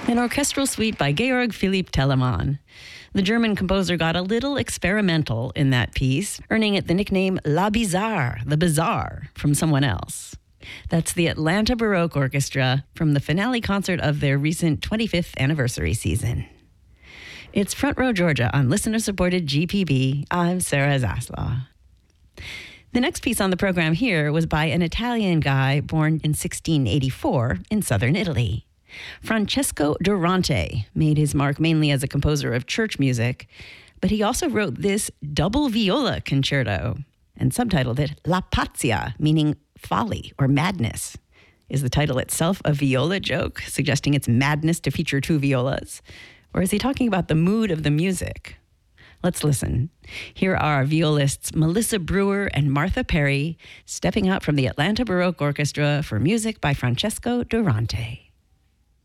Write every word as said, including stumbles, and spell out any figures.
An orchestral suite by Georg Philipp Telemann. The German composer got a little experimental in that piece, earning it the nickname La Bizarre, the Bizarre, from someone else. That's the Atlanta Baroque Orchestra from the finale concert of their recent twenty-fifth anniversary season. It's Front Row Georgia on listener-supported G P B. I'm Sarah Zaslaw. The next piece on the program here was by an Italian guy born in sixteen eighty-four in southern Italy. Francesco Durante made his mark mainly as a composer of church music, but he also wrote this double viola concerto and subtitled it La Pazzia, meaning folly or madness. Is the title itself a viola joke, suggesting it's madness to feature two violas? Or is he talking about the mood of the music? Let's listen. Here are violists Melissa Brewer and Martha Perry stepping out from the Atlanta Baroque Orchestra for music by Francesco Durante.